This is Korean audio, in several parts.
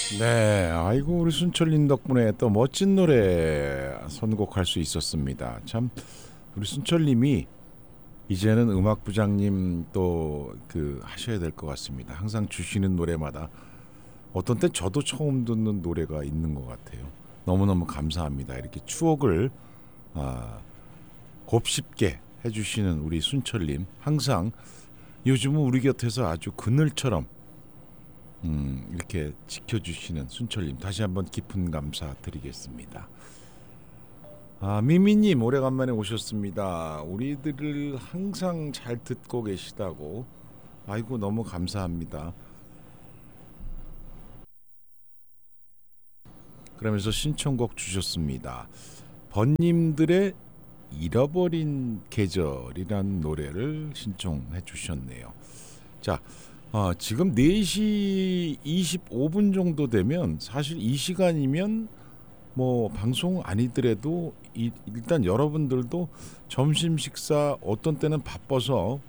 네, 아이고 우리 순철님 덕분에 또 멋진 노래 선곡할 수 있었습니다. 참 우리 순철님이 이제는 음악부장님 또 그 하셔야 될 것 같습니다. 항상 주시는 노래마다 어떤 때 저도 처음 듣는 노래가 있는 것 같아요. 너무너무 감사합니다. 이렇게 추억을 아, 곱씹게 해주시는 우리 순철님 항상 요즘은 우리 곁에서 아주 그늘처럼 이렇게 지켜주시는 순철님 다시 한번 깊은 감사 드리겠습니다. 미미님 오래간만에 오셨습니다. 우리들을 항상 잘 듣고 계시다고. 아이고 너무 감사합니다. 그러면서 신청곡 주셨습니다. 번님들의 잃어버린 계절이란 노래를 신청해 주셨네요. 자, 지금 4시 25분 정도 되면 사실 이 시간이면 뭐 방송 아니더라도 일단 여러분들도 점심 식사 어떤 때는 바빠서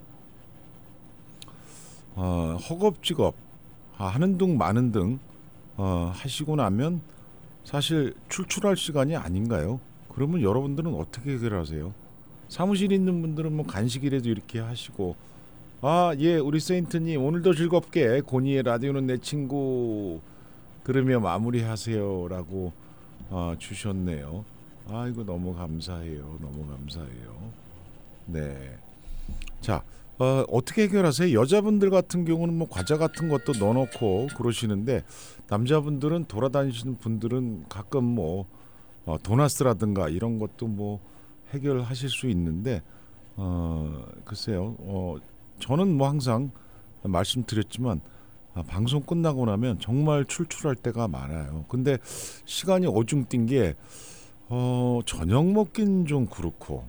허겁지겁 하는 둥 마는 둥 하시고 나면 사실 출출할 시간이 아닌가요? 그러면 여러분들은 어떻게 해결하세요? 사무실에 있는 분들은 뭐 간식이라도 이렇게 하시고 예 우리 세인트님 오늘도 즐겁게 고니의 라디오는 내 친구 들으며 마무리하세요라고 주셨네요. 이거 너무 감사해요. 너무 감사해요. 네. 자, 어떻게 해결하세요? 여자분들 같은 경우는 뭐 과자 같은 것도 넣어놓고 그러시는데 남자분들은 돌아다니시는 분들은 가끔 뭐 도나스라든가 이런 것도 뭐 해결하실 수 있는데 글쎄요. 저는 뭐 항상 말씀드렸지만 방송 끝나고 나면 정말 출출할 때가 많아요. 근데 시간이 어중뛴 게 저녁 먹긴 좀 그렇고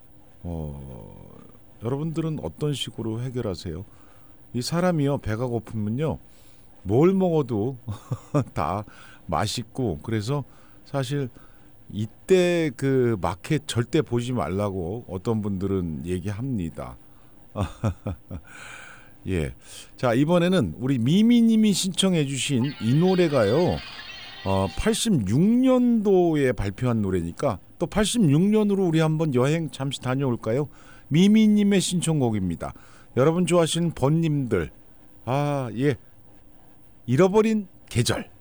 여러분들은 어떤 식으로 해결하세요? 이 사람이요 배가 고프면요 뭘 먹어도 다 맛있고 그래서 사실 이때 그 마켓 절대 보지 말라고 어떤 분들은 얘기합니다. 예. 자, 이번에는 우리 미미님이 신청해주신 이 노래가요, 86년도에 발표한 노래니까 또 86년으로 우리 한번 여행 잠시 다녀올까요? 미미님의 신청곡입니다. 여러분 좋아하시는 번님들, 예. 잃어버린 계절.